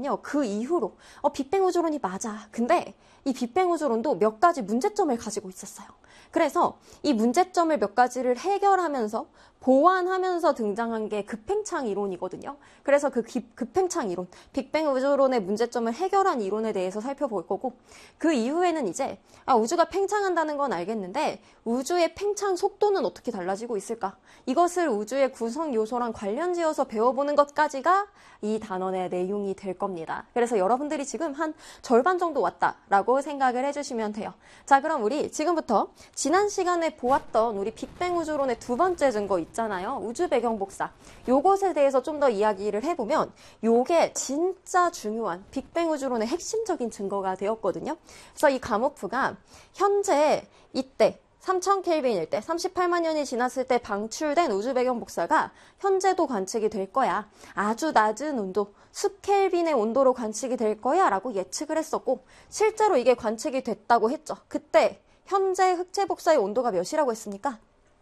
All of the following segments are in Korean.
뭐냐면요. 그 이후로 빅뱅 우주론이 맞아. 근데 이 빅뱅 우주론도 몇 가지 문제점을 가지고 있었어요. 그래서 이 문제점을 몇 가지를 해결하면서 보완하면서 등장한 게 급팽창 이론이거든요. 그래서 그 급팽창 이론, 빅뱅 우주론의 문제점을 해결한 이론에 대해서 살펴볼 거고, 그 이후에는 이제 우주가 팽창한다는 건 알겠는데 우주의 팽창 속도는 어떻게 달라지고 있을까? 이것을 우주의 구성 요소랑 관련지어서 배워보는 것까지가 이 단원의 내용이 될 겁니다. 그래서 여러분들이 지금 한 절반 정도 왔다라고 생각을 해주시면 돼요. 자, 그럼 우리 지금부터 지난 시간에 보았던 우리 빅뱅 우주론의 두 번째 증거 있잖아요. 우주 배경 복사. 요것에 대해서 좀 더 이야기를 해보면 요게 진짜 중요한 빅뱅 우주론의 핵심적인 증거가 되었거든요. 그래서 이 가모프가 현재 이때 3000켈빈일 때 38만 년이 지났을 때 방출된 우주 배경 복사가 현재도 관측이 될 거야. 아주 낮은 온도, 숲켈빈의 온도로 관측이 될 거야 라고 예측을 했었고 실제로 이게 관측이 됐다고 했죠. 그때 현재 흑체 복사의 온도가 몇이라고 했습니까?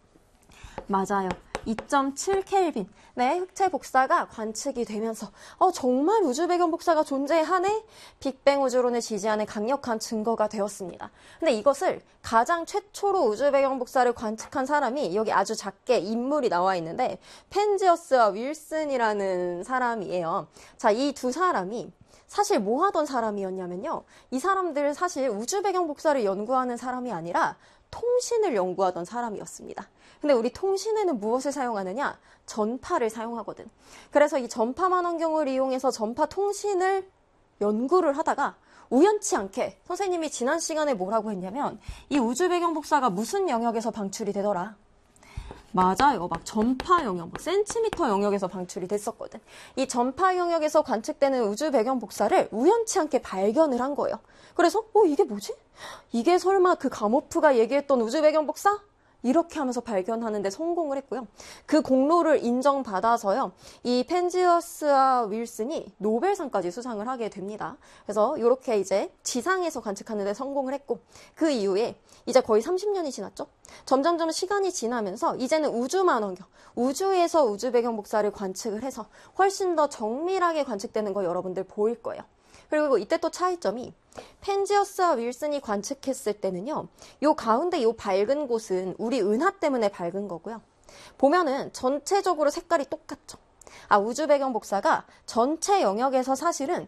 맞아요. 2.7켈빈. 네, 흑체 복사가 관측이 되면서 정말 우주 배경 복사가 존재하네? 빅뱅 우주론을 지지하는 강력한 증거가 되었습니다. 근데 이것을 가장 최초로 우주 배경 복사를 관측한 사람이 여기 아주 작게 인물이 나와 있는데 펜지어스와 윌슨이라는 사람이에요. 자, 이 두 사람이 사실 뭐 하던 사람이었냐면요. 이 사람들 사실 우주 배경 복사를 연구하는 사람이 아니라 통신을 연구하던 사람이었습니다. 근데 우리 통신에는 무엇을 사용하느냐? 전파를 사용하거든. 그래서 이 전파 만원경을 이용해서 전파 통신을 연구를 하다가 우연치 않게 선생님이 지난 시간에 뭐라고 했냐면 이 우주 배경 복사가 무슨 영역에서 방출이 되더라? 맞아요. 막 전파 영역, 센티미터 영역에서 방출이 됐었거든. 이 전파 영역에서 관측되는 우주 배경 복사를 우연치 않게 발견을 한 거예요. 그래서 이게 뭐지? 이게 설마 그 가모프가 얘기했던 우주 배경 복사? 이렇게 하면서 발견하는데 성공을 했고요. 그 공로를 인정받아서요. 이 펜지어스와 윌슨이 노벨상까지 수상을 하게 됩니다. 그래서 이렇게 이제 지상에서 관측하는데 성공을 했고 그 이후에 이제 거의 30년이 지났죠. 점점점 시간이 지나면서 이제는 우주만원경, 우주에서 우주 배경 복사를 관측을 해서 훨씬 더 정밀하게 관측되는 거 여러분들 보일 거예요. 그리고 이때 또 차이점이 펜지어스와 윌슨이 관측했을 때는요. 요 가운데 요 밝은 곳은 우리 은하 때문에 밝은 거고요. 보면은 전체적으로 색깔이 똑같죠. 우주 배경 복사가 전체 영역에서 사실은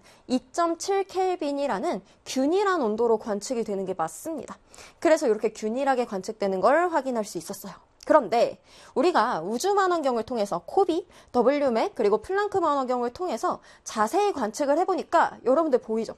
2.7켈빈이라는 균일한 온도로 관측이 되는 게 맞습니다. 그래서 이렇게 균일하게 관측되는 걸 확인할 수 있었어요. 그런데 우리가 우주 만원경을 통해서 코비, WMAC 그리고 플랑크 만원경을 통해서 자세히 관측을 해보니까 여러분들 보이죠?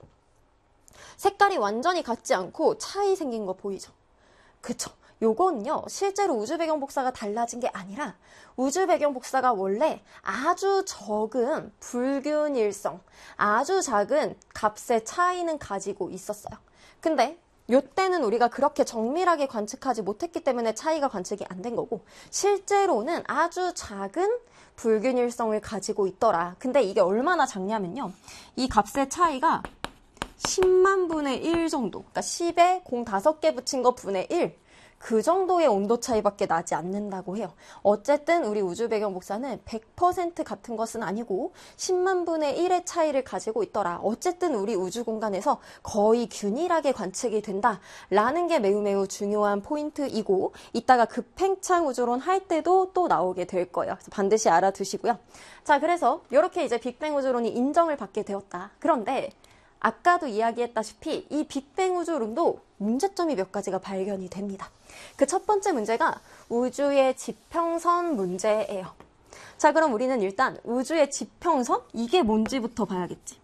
색깔이 완전히 같지 않고 차이 생긴 거 보이죠? 그쵸? 요거는요, 실제로 우주 배경 복사가 달라진 게 아니라 우주 배경 복사가 원래 아주 적은 불균일성, 아주 작은 값의 차이는 가지고 있었어요. 근데 요때는 우리가 그렇게 정밀하게 관측하지 못했기 때문에 차이가 관측이 안 된 거고 실제로는 아주 작은 불균일성을 가지고 있더라. 근데 이게 얼마나 작냐면요. 이 값의 차이가 10만 분의 1 정도, 그러니까 10에 05개 붙인 거 분의 1, 그 정도의 온도 차이밖에 나지 않는다고 해요. 어쨌든 우리 우주 배경 복사는 100% 같은 것은 아니고 10만 분의 1의 차이를 가지고 있더라. 어쨌든 우리 우주 공간에서 거의 균일하게 관측이 된다라는 게 매우 중요한 포인트이고 이따가 급팽창 우주론 할 때도 또 나오게 될 거예요. 그래서 반드시 알아두시고요. 자, 그래서 이렇게 이제 빅뱅 우주론이 인정을 받게 되었다. 그런데 아까도 이야기했다시피 이 빅뱅 우주론도 문제점이 몇 가지가 발견이 됩니다. 그 첫 번째 문제가 우주의 지평선 문제예요. 자, 그럼 우리는 일단 우주의 지평선? 이게 뭔지부터 봐야겠지.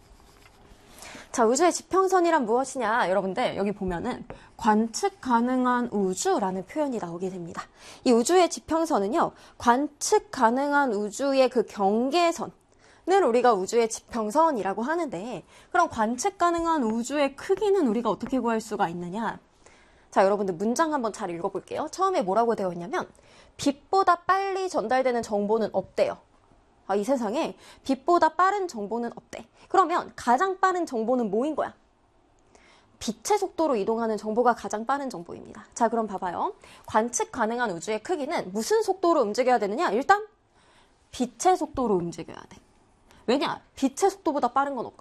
자, 우주의 지평선이란 무엇이냐? 여러분들 여기 보면은 관측 가능한 우주라는 표현이 나오게 됩니다. 이 우주의 지평선은요. 관측 가능한 우주의 그 경계선 을 우리가 우주의 지평선이라고 하는데 그럼 관측 가능한 우주의 크기는 우리가 어떻게 구할 수가 있느냐? 자, 여러분들 문장 한번 잘 읽어볼게요. 처음에 뭐라고 되어 있냐면 빛보다 빨리 전달되는 정보는 없대요. 이 세상에 빛보다 빠른 정보는 없대. 그러면 가장 빠른 정보는 뭐인 거야? 빛의 속도로 이동하는 정보가 가장 빠른 정보입니다. 자, 그럼 봐봐요. 관측 가능한 우주의 크기는 무슨 속도로 움직여야 되느냐? 일단 빛의 속도로 움직여야 돼. 왜냐? 빛의 속도보다 빠른 건 없거든.